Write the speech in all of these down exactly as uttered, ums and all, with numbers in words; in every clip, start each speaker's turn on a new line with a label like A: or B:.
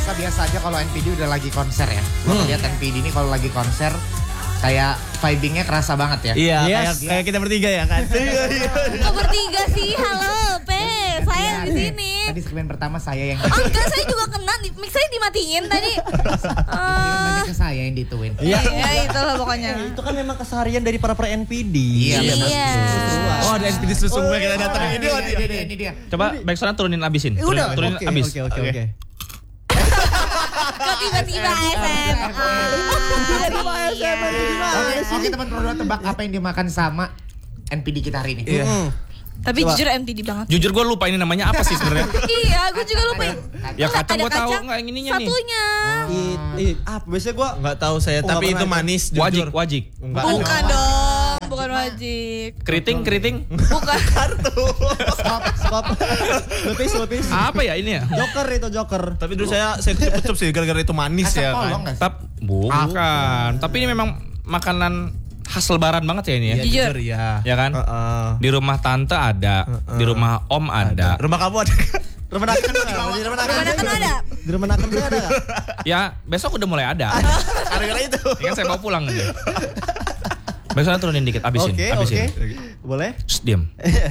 A: biasa aja kalau N P D udah lagi konser ya. Gue lihat N P D ini kalau lagi konser kayak vibingnya kerasa banget ya.
B: Iya,
C: Yes.
B: kayak, kayak kita bertiga ya kan.
D: Kok bertiga sih? Halo, Pe. Saya di sini.
A: Tadi segmen pertama saya yang
D: Oh enggak, saya juga kena. Mic saya dimatiin tadi.
A: Dituin ke saya yang dituin.
D: Iya, itulah pokoknya.
C: Itu kan memang keseharian dari para para N P D.
A: Iya,
D: Iya.
B: Oh, ada N P D sesungguhnya kita datang.
A: Ini dia, ini dia, ini dia.
E: Coba backsound turunin abisin.
C: Eh, Udah,
E: Turunin
C: oke,
E: abis.
C: oke, oke, oke.
D: Kok tiba-tiba S M A?
A: Oke, oke teman produk tebak apa yang dimakan sama N P D kita hari ini.
C: Mm.
D: Tapi
C: Coba.
D: jujur M T D banget.
E: Jujur gue lupa ini namanya apa sih sebenarnya.
D: Iya, gue juga lupa.
E: Ya
D: Enggak,
E: kacang
D: ada
E: gue tahu
D: kacang
E: nggak yang ininya nih.
D: Satunya.
C: It, it, ah, biasanya gua
B: Enggak tahu saya,
C: Oh,
B: tapi
C: nggak
B: itu
C: pernah
B: manis
E: Wajik,
B: jujur.
E: wajik.
B: Enggak.
D: Bukan dong, bukan wajib.
E: Keriting, keriting.
D: Bukan.
C: stop, stop. Lepis, lepis.
E: Apa ya ini ya?
C: Joker itu Joker.
B: Tapi dulu saya saya kecup sih gara-gara itu manis
A: Kacang
B: ya
A: polong
B: kan.
A: nggak sih?
E: Tap, bukan. Tapi ini memang makanan khas lebaran banget ya ini ya.
B: Iya,
D: Jujur.
B: ya.
E: Ya kan?
B: Heeh.
E: Di rumah tante ada, di rumah om ada.
B: Rumah kamu ada.
C: Rumah Naken ada. Di rumah Naken
D: Mana kan ada?
C: Di rumah Naken ada enggak?
E: Ya, besok udah mulai ada.
B: Gara-gara itu.
E: Ini kan saya bawa pulang aja. Besok turunin dikit, abisin,
C: Oke,
E: abisin.
C: oke. Boleh?
E: Shh, diam.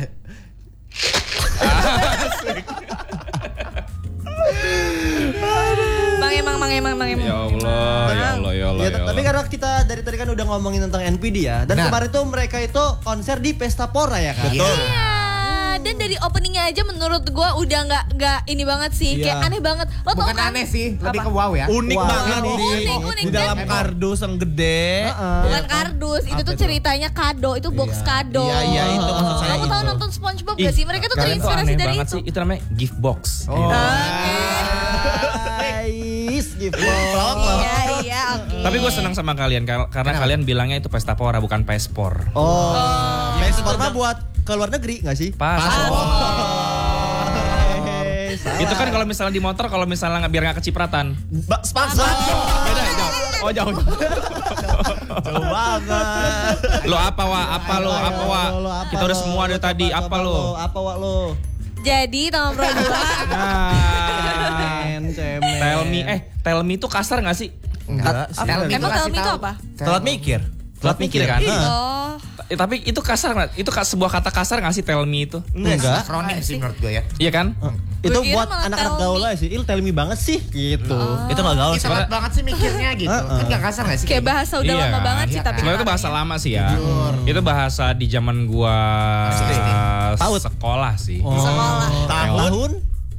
D: Bang emang, bang emang, bang emang.
E: Ya Allah, ya Allah, ya Allah.
C: Ya,
E: ya
C: tapi
E: Allah.
C: karena kita dari tadi kan udah ngomongin tentang N P D ya. Dan
A: Benar.
C: kemarin tuh mereka itu konser di Pesta Pora ya kan?
A: Betul.
D: Iya, dan dari openingnya aja menurut gue udah nggak nggak ini banget sih,
C: Iya.
D: kayak aneh banget. Lo tau
A: Bukan
D: kan?
A: aneh sih, lebih
D: Apa?
A: ke wow ya.
B: Unik
C: Wah,
B: banget
C: unik,
B: di,
D: unik, unik.
B: di dalam
A: Dan-
B: kardus yang gede.
C: Heeh.
D: Bukan kardus, itu
A: Apa
D: tuh
A: itu?
D: ceritanya kado, itu box
C: Iya.
D: kado.
B: Iya, iya, itu maksud saya
D: Kamu tahu
B: gitu.
D: nonton SpongeBob
E: Ih,
D: gak sih? Mereka tuh
E: kalian
D: terinspirasi
E: aneh
D: dari
E: banget
D: itu.
E: sih. Itu namanya gift box.
A: Oh.
C: Guys, gitu.
D: Iya, iya, oke.
E: Tapi gue senang sama kalian kar- karena kalian bilangnya itu pesta pora bukan pespor.
C: Oh. Pesta Pora buat ke luar negeri enggak sih?
E: Pas.
C: Eh, salah.
E: Itu kan kalau misalnya di motor kalau misalnya nggak biar nggak kecipratan.
B: Ba- Spaksa.
E: Beda jauh. Oh jauh.
B: Jauh banget.
E: Lo apa wa? Apa lo? Apa wa?
C: Lo, lo, apa
E: Kita udah
C: lo?
E: semua dari
C: Coba,
E: tadi.
C: coba
E: Apa lo?
C: Apa wa lo?
D: Jadi Taman Pro dua.
E: Nah.
C: Cemen, cemen.
E: Tell me, eh tell me itu kasar nggak sih?
A: Enggak.
C: Apa?
D: Emang tell me itu apa?
B: Telat mikir.
E: Telat mikir kan?
D: Oh,
E: Eh, tapi itu kasar nggak? Itu ka- sebuah kata kasar nggak sih tell me itu?
C: Enggak.
A: Kroning sih menurut gue ya.
E: Iya kan?
C: Itu
D: Gue kira
C: buat
D: malah
C: anak-anak
D: tell
C: gaul
D: me.
C: aja sih. Il tell me banget sih gitu.
B: Itu enggak gaul
A: Kita
B: sih.
A: banget banget sih mikirnya gitu. Kan enggak kasar enggak sih?
D: kayak bahasa udah
E: Iya.
D: lama banget sih
A: Iya
D: tapi.
A: kan?
E: Sebenarnya itu bahasa lama sih ya. Itu bahasa di zaman gua
C: Paut.
E: sekolah sih.
D: Sekolah.
C: Tahun?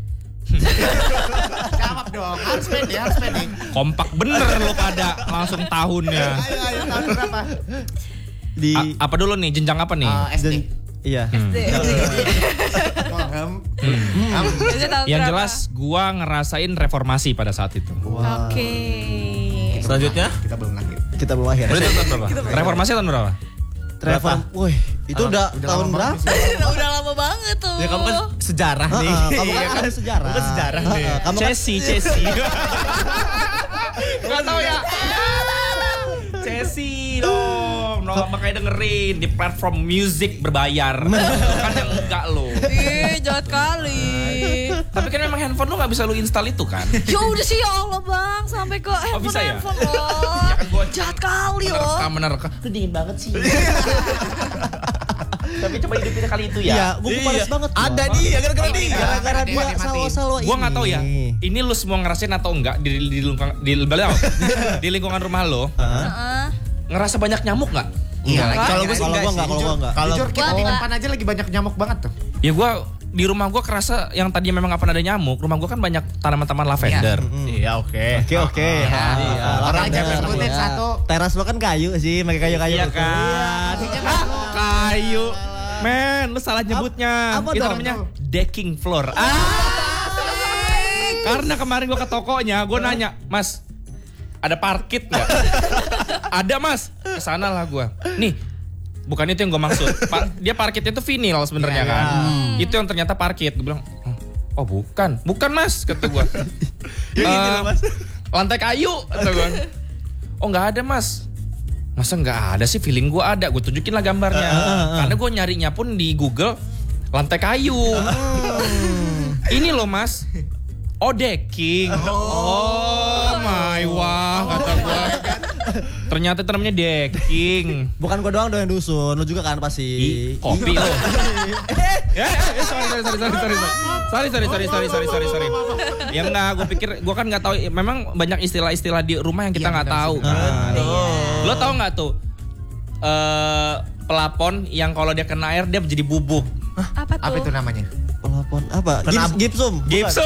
A: Jawab dong. Harus pede, harus pede.
E: Kompak bener lo pada langsung tahunnya.
A: Ayo, ayo, tahun berapa?
C: Di
E: A- apa dulu nih? Jenjang apa nih?
A: Eh, S D.
C: dan- Iya.
E: Hmm.
A: Oh, hem. Hem.
D: Itu tahun
E: Yang
D: berapa?
E: jelas gua ngerasain reformasi pada saat itu.
D: Oke.
B: Selanjutnya?
A: Kita belum lahir.
C: Kita belum akhir.
E: Berarti tahun berapa? Reformasi tahun berapa?
C: Trevor, wih, itu udah,
A: Udah
C: tahun
A: lama
C: berapa?
A: banget sih.
D: Udah lama banget tuh.
B: Ya kamu kan sejarah nih.
C: Heeh, kamu kan ada sejarah.
B: Kamu kan sejarah nih.
C: Heeh, Kamu kan
E: Chelsea, Chelsea. Gak tau ya. Chelsea dong. No, makanya dengerin di platform music berbayar. Kan yang enggak lo.
D: Ih, jahat kali.
E: Tapi kan memang handphone lo gak bisa lo install itu kan.
D: Ya udah sih ya Allah bang, sampai ke handphone
E: bisa ya?
D: handphone loh.
E: Ya kan gua
D: Jahat kali loh.
E: menerka menerka. Lu dingin banget sih. Tapi coba hidup kita kali itu
C: Iya,
E: ya.
C: gue males banget. gua.
B: Ada dia gara-gara dia.
C: Gara-gara dia
A: Dimatiin.
C: salwa-salwa ini.
E: Gua nggak tahu ya. Ini lu semua ngerasain atau enggak di di lingkungan di, di lingkungan rumah lo
D: Heeh.
E: ngerasa banyak nyamuk nggak?
A: Iya, lagi.
B: Kalau gue sih
C: Kalau
B: enggak
C: gua
B: sih.
C: enggak, kalau gua enggak.
B: Kalau
A: Jujur kita
D: Gua
A: di
D: enggak.
A: depan aja lagi banyak nyamuk banget tuh.
E: Ya gua di rumah gua kerasa yang tadinya memang nggak pernah ada nyamuk. Rumah gua kan banyak tanaman-tanaman lavender.
B: Iya oke.
C: Oke oke.
A: Iya.
C: Iya,
A: Orang
C: lavender.
A: aja sebutin
C: Iya.
A: satu.
C: Teras lo kan kayu sih, pakai kayu-kayu.
E: Iya
C: tuh.
E: kan? Ah, kayu. Men, lu salah nyebutnya.
C: Apa
E: Itu
C: dong?
E: namanya decking floor. Ah. Karena kemarin gua ke tokonya, gua nanya, "Mas, ada parkit nggak?" Ada mas, kesana lah gue. Nih, bukan itu yang gue maksud. Pa- dia parkitnya itu vinil sebenarnya
A: Iya,
E: kan.
D: iya.
E: Itu yang ternyata parkit. Gue bilang, oh bukan, bukan mas, kata gue.
B: Ini mas.
E: Lantai kayu, kata gue. Oh nggak ada mas. Masa nggak ada sih? Feeling gue ada. Gue tunjukin lah gambarnya. Karena gue nyarinya pun di Google lantai kayu. Ini loh mas. Oh, decking. Oh, my wah kata gua. Ternyata itu namanya decking.
C: Bukan gua doang dong yang dusun, lu juga kan pasti.
E: Ih, kopi lo. Ya, ya, ya, sorry, sorry, sorry, sorry, sorry, sorry, sorry, sorry, sorry, sorry, sorry, sorry. Ya enggak, gue pikir, gue kan nggak tahu. Memang banyak istilah-istilah di rumah yang kita nggak tahu. Kan. Lo tau nggak tuh uh, pelapon yang kalau dia kena air dia menjadi bubuk.
D: Apa tuh?
A: Apa itu namanya?
C: Pelapon apa? Gips, gipsum.
E: Gipsum.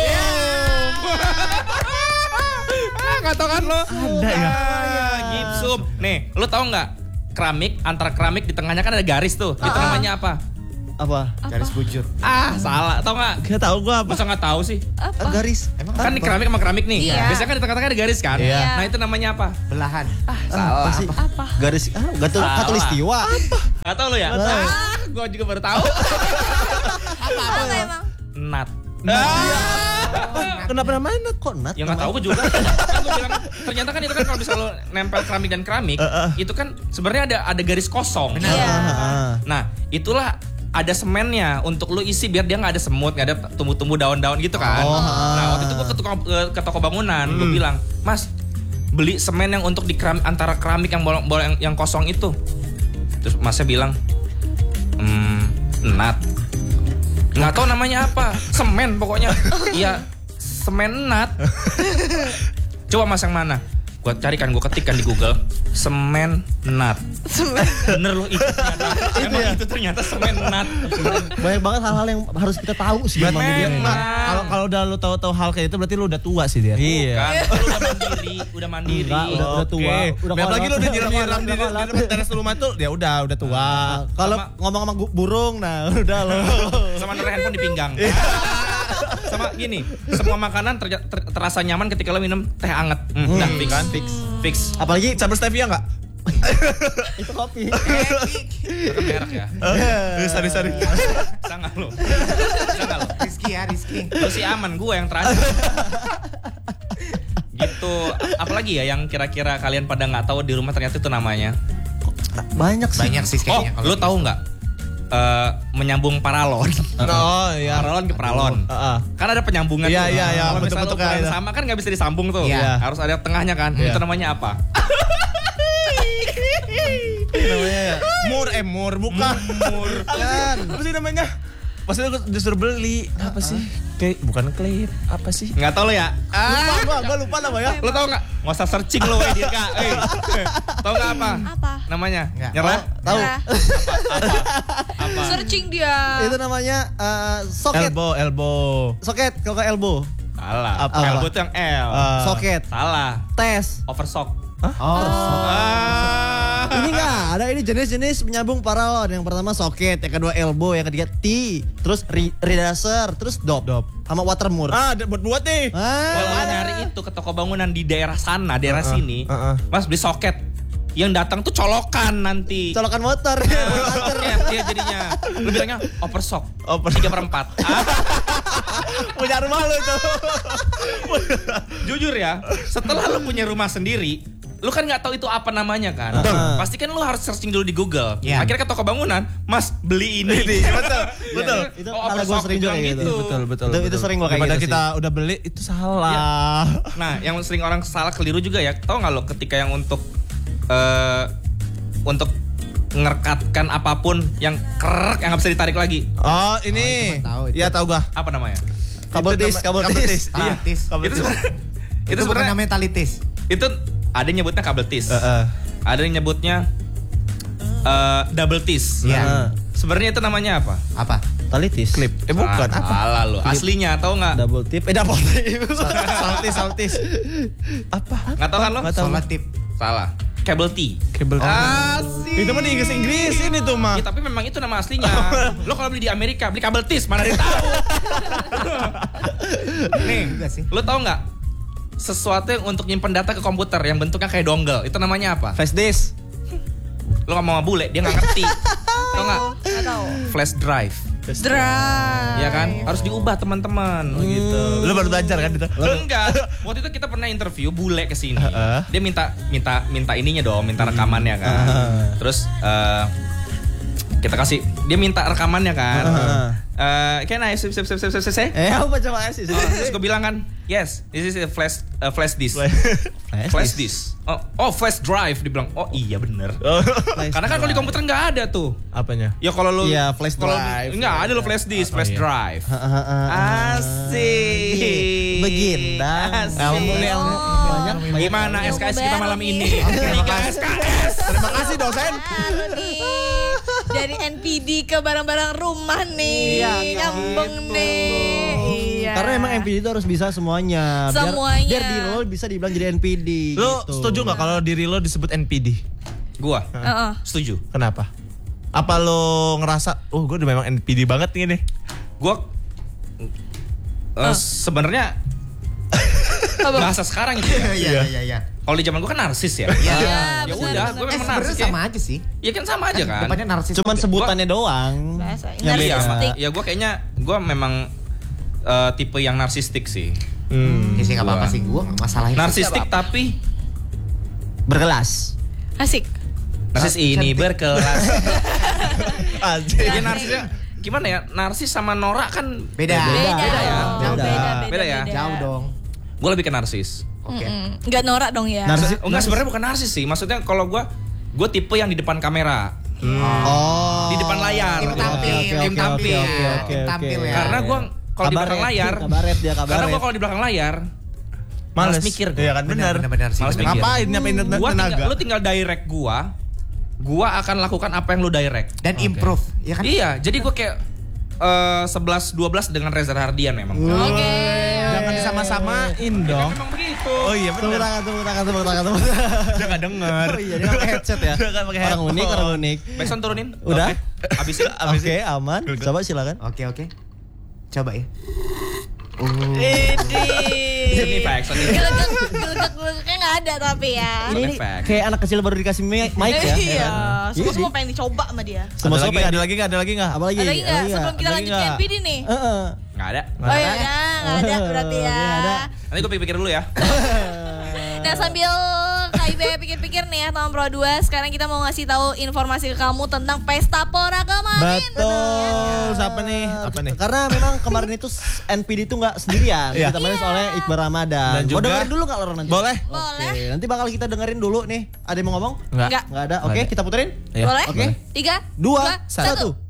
E: Ah, nggak tahu kan lo? Ada ya. Gipsum. Nih, lo tau nggak? Keramik, antara keramik di tengahnya kan ada garis tuh. Itu namanya apa?
C: Apa?
A: Garis bujur.
E: Ah, salah. Tau nggak?
C: Gak tahu gua apa.
E: Masa nggak tahu sih?
D: Apa?
C: Garis.
A: Emang
E: Kan di keramik sama keramik nih.
D: Iya.
E: Biasanya kan di tengah-tengah ada garis kan?
D: Iya.
E: Nah, itu namanya apa?
A: belahan.
E: Ah,
C: Apa sih?
D: Apa?
C: Garis. Ah, gak tahu.
E: Salah.
C: Katulistiwa.
E: Gak tau lo ya?
C: Nggak tahu.
E: Ah, gue juga baru tahu.
D: Apa emang?
E: Nat.
C: Kenapa namanya nat? Kok nat?
E: Ya nggak tahu gue juga. Kan gue bilang, ternyata kan itu kan kalau misalnya lo nempel keramik dan keramik, itu kan sebenarnya ada ada garis kosong.
D: Iya.
E: Nah, itulah ada semennya untuk lu isi biar dia nggak ada semut, nggak ada tumbuh-tumbuh daun-daun gitu kan.
C: Oh,
E: Nah, waktu itu gue ke toko, ke, ke toko bangunan, gue bilang, Mas, beli semen yang untuk di keramik, antara keramik yang bolong, bolong yang, yang kosong itu. Terus Masnya bilang, hmm, nat. Nggak tahu namanya apa, semen pokoknya. Iya, semen nat. Coba Mas yang mana? Gue carikan, gue ketikkan di Google, semen nat. Bener loh itu ternyata. Emang
C: ya?
E: itu ternyata semen nat.
C: Banyak banget hal-hal yang harus kita tahu sih.
B: Berarti
C: Bang.
E: dia
B: Ma, kalau kalau udah lu tahu-tahu hal kayak itu berarti lu udah tua sih dia.
C: Iya.
E: Kan, lu udah mandiri, udah mandiri.
C: Enggak, udah, udah tua.
B: Oke.
C: Udah
B: Belum lagi lu udah
C: kolot.
B: nyiram-nyiram di,
C: Udah
B: di
C: kolot.
B: depan teras rumah tuh, ya udah udah tua.
C: Kalau
E: Sama-
C: ngomong sama gu- burung, nah udah lo.
E: Sama naruh handphone di pinggang. Sama gini, semua makanan ter- ter- terasa nyaman ketika lo minum teh anget. Hmm, udah fix kan? Fix. Fix.
C: Apalagi
B: Sambal stevia enggak?
C: itu kopi.
E: Itu kan merek ya.
B: Eh, sorry sorry.
E: Sangat lo. Sangat lo.
A: Rizky ya, Rizky.
E: Lu sih aman, gue yang terakhir. Gitu. Apalagi ya yang kira-kira kalian pada nggak tahu di rumah ternyata itu namanya.
C: Banyak sih.
A: Banyak sih
E: Oh,
A: kayaknya. kalau
E: lu
A: gitu.
E: tahu nggak? Eh, menyambung paralon.
B: Oh iya.
E: Paralon ke paralon.
B: Heeh.
E: Kan ada penyambungan
B: Iya,
E: tuh.
B: iya, iya,
E: Kalau misalnya
B: bentuk-bentuk
E: ukuran
B: kayak itu.
E: sama kan nggak bisa disambung tuh.
A: Iya.
E: Harus ada tengahnya kan.
B: Iya.
E: Itu namanya apa?
C: Namanya ya.
B: Mur eh mur bukan. Mur. Kan. Apa sih namanya? Maksudnya gue disuruh beli. Apa sih? Kayak bukan klip. Apa sih?
E: Nggak tahu lo ya?
C: Lupa gua, gua lupa nama ya.
E: Lo tau nggak? Nggak usah searching lo, eh, Dirka. Eh, tau nggak apa?
D: Apa?
E: Namanya?
A: Nggak.
E: Nyerah?
C: Tahu.
D: Nah,
E: Apa?
D: searching dia.
C: Itu namanya eh, soket.
B: Elbow, elbow.
C: Soket kalau ke elbow.
E: Salah.
B: Apa?
E: Elbow itu yang L.
B: Ah.
C: Soket.
E: Salah.
C: Tes.
E: Oversock.
A: Oh,
E: Ah.
C: Ini enggak ada ini jenis-jenis penyambung paralon. Yang pertama soket, yang kedua elbow, yang ketiga T, terus re- reducer, terus dop.
B: Dop.
C: Sama watermur.
B: Ah, ada buat buat nih.
E: Kalau
C: Ah,
E: nyari itu ke toko bangunan di daerah sana, daerah
B: Uh-uh,
E: sini,
B: uh-uh.
E: Mas beli soket. Yang datang tuh colokan nanti.
C: colokan motor.
E: Soket dia jadinya. Lu bilangnya oversock.
B: Over-
E: tiga per empat. Ah,
B: Punya rumah lu itu.
E: jujur ya, setelah lu punya rumah sendiri, lu kan nggak tahu itu apa namanya kan.
C: Betul.
E: Pasti kan lu harus searching dulu di Google.
A: Iya.
E: Akhirnya ke toko bangunan, Mas beli ini.
B: Ini, betul, betul.
C: Itu
E: Oh,
C: karena
E: oversock
C: gua sering
E: bilang
C: juga kayak gitu.
B: Betul, betul.
C: Itu- itu
B: betul.
C: sering gua kayak
B: Daripada
C: gitu
B: kita udah beli itu salah.
E: Nah, yang sering orang salah keliru juga ya. Tahu nggak lo ketika yang untuk eh untuk ngerekatkan apapun yang kerek yang nggak bisa ditarik lagi.
B: Oh, ini.
A: Oh, itu mah tahu itu.
B: Iya, tahu gua.
E: Apa namanya?
C: Kabel
B: Itu
C: tis,
B: nama-
C: kabel tis.
B: Iya,
A: Tis.
B: kabel
E: Itu
B: tis.
E: sebenarnya itu
A: Itu bukan
E: sebenarnya
A: namanya talitis.
E: itu ada yang nyebutnya kabel tis.
B: Heeh.
E: Ada yang nyebutnya eh, double tis.
A: Iya.
C: Nah,
E: Sebenarnya itu namanya apa?
A: Apa?
C: tali tis.
B: Klip. Eh bukan.
E: Ah, salah lo. Aslinya tahu nggak?
C: Double tip. Eh double tip.
B: Saltis, saltis. Apa?
E: Nggak tahu kan lo?
B: Nggak tahu.
A: Solat tip.
E: Salah. Cable T.
B: Kabel.
E: Asik.
B: Itu mah di Inggris-Inggris ini tuh mah.
E: Ya, tapi memang itu nama aslinya. Lo kalau beli di Amerika beli kabel tis mana dia tahu. Nih,
A: Juga sih.
E: lo tau nggak sesuatu yang untuk nyimpen data ke komputer yang bentuknya kayak dongle itu namanya apa?
C: Flash disk.
E: Lo ngomong sama bule dia nggak ngerti. Tau nggak?
D: Nggak tahu.
E: Flash drive.
D: Drive.
E: Ya kan? Harus diubah teman-teman.
B: Gitu. Lu baru belajar kan itu?
E: Enggak. Waktu itu kita pernah interview bule ke sini.
B: Heeh.
E: Dia minta minta minta ininya dong, minta rekamannya kan. Terus eh Kita kasih, dia minta rekamannya kan.
C: Heeh.
E: Eh, can I sip sip sip sip sip sip?
C: Eh, apa coba sih?
E: Oh, terus gue bilang kan, yes, this is a flash uh, flash disk. Flash disk. Oh, oh, flash drive. Dibilang, oh iya bener. Karena kan kalau di komputer nggak ada tuh.
B: Apanya?
E: Ya kalau lu,
C: Iya, flash
E: kalau-
C: drive.
E: nggak ada lo flash disk,
B: Oh,
E: flash
B: iya.
E: drive. Asik.
C: Begindang.
E: Asik.
C: Ilmu nih, ilmu. Banyak, banyak.
E: Gimana
D: Ilmu
E: S K S kita
D: baru
E: malam
D: nih.
E: ini?
A: Oke,
E: Tiga S K S.
B: Terima kasih dosen.
D: Baru nih. Dari N P D ke barang-barang rumah nih.
C: Iya,
D: Nyambung
C: gitu.
D: nih. Iya.
C: Karena emang N P D itu harus bisa semuanya. Biar-
D: Semuanya.
C: Biar, diri lo bisa dibilang jadi N P D.
B: Lo
C: gitu.
B: setuju nggak kalau diri lo disebut N P D?
E: Gua
D: Heeh.
E: setuju.
B: Kenapa? Apa lo ngerasa, oh gue udah memang N P D banget nih nih?
E: Gua eh, sebenarnya bahasa sekarang itu ya.
A: Iya iya iya.
E: Kalau di zaman gua kan narsis ya.
A: Iya.
D: Iya,
E: Ya
D: benar,
E: udah,
D: benar.
E: gua
A: Eh
E: memang
A: sebenarnya
E: narsis ya.
A: sama aja sih.
E: Iya kan sama aja kan.
A: Depannya narsis.
C: Cuman sebutannya doang.
D: Bahasa
C: Yang
E: Iya,
C: beda.
D: narsistik.
E: ya gua kayaknya gua memang eh, tipe yang narsistik sih.
B: Hmm.
A: Ya sih nggak apa-apa
E: Gua.
A: sih, gue nggak masalahin.
E: Narsistik tapi
C: Berkelas.
D: Asik.
E: narsis ini berkelas.
B: Anjir.
E: Ya narsisnya gimana ya? Narsis sama norak kan
A: Beda.
D: Beda,
E: Beda ya?
D: dong.
C: Beda.
D: Beda, beda,
E: Beda ya?
A: Jauh dong.
E: Gua lebih ke narsis.
A: Oke.
D: Mm-mm. Nggak norak dong ya.
C: Narsis-
E: Oh, enggak sebenarnya bukan narsis sih. Maksudnya kalau gua gua tipe yang di depan kamera.
C: Oh.
E: Di depan layar.
A: Tim
C: Oke,
A: tampil,
C: oke,
A: tim
C: oke,
A: tampil,
C: oke, oke, oke,
A: tim
C: oke.
A: tampil ya.
E: Karena gua kalau di
C: Kabaret,
E: belakang layar,
C: kabaret dia kabaret.
E: karena gua kalau di belakang layar
B: Males
E: Males mikir gua.
B: Iya kan benar.
A: Benar-benar sih.
E: Males
A: benar.
E: mikir.
B: Ngapain nyapain ten-
E: gua tinggal,
B: tenaga?
E: lu tinggal direct gua, gua akan lakukan apa yang lu direct.
A: Dan improve, ya kan?
E: Iya, jadi gua kayak eh, sebelas dua belas dengan Reza Hardian memang.
D: Oke.
B: Jangan disama-samain dong.
E: Memang begitu.
B: Oh iya
C: Tepuk
B: benar.
C: tangan, tepuk tangan, tepuk tangan, tepuk tangan.
B: Dia nggak denger.
C: Oh iya, dia pakai headset ya.
B: Dia nggak pakai
C: Orang
B: headphone.
C: unik, orang unik.
E: Backsound turunin.
C: Udah?
E: Oke. Habisin.
C: Oke, aman. Coba silakan.
A: Oke oke. Coba ya.
E: Ini backsound ini.
D: Gelegek, gelegek, gelegeknya nggak ada tapi ya.
C: Ini, ini
E: Effect.
C: kayak anak kecil baru dikasih mic mic ya.
D: Iya, semua
C: Iya,
D: semua pengen dicoba sama dia.
C: Semua
B: Ada lagi
C: semua
B: nggak? Ada lagi nggak? Ada lagi nggak?
C: Apa lagi?
D: Ada lagi nggak sebelum kita
B: Ada
D: lanjut
B: lagi
D: ke
B: nggak?
D: N P D nih?
C: Heeh.
E: Nggak ada.
D: Oh ya udah, nggak ada berarti ya.
C: Nggak ada.
E: Nanti gue pikir-pikir dulu ya.
D: Nah sambil K I B pikir-pikir nih ya tahun Pro dua, sekarang kita mau ngasih tahu informasi ke kamu tentang Pesta Pora kemarin.
B: Betul. Siapa nih? Apa nih?
C: Karena memang kemarin itu N P D itu nggak sendirian,
B: Iya.
C: ditemani oleh Iqbal Ramadan.
B: Dan
C: Mau
B: juga-
C: dengerin dulu nggak lo nanti?
B: Boleh.
D: Boleh.
C: Oke, nanti bakal kita dengerin dulu nih. Ada yang mau ngomong?
B: Enggak.
D: Enggak.
C: Nggak ada.
B: Nggak
C: Oke,
B: ada.
C: kita puterin.
B: Iya.
D: Boleh?
C: Oke.
D: Tiga,
C: Dua,
D: dua,
C: satu.
D: satu.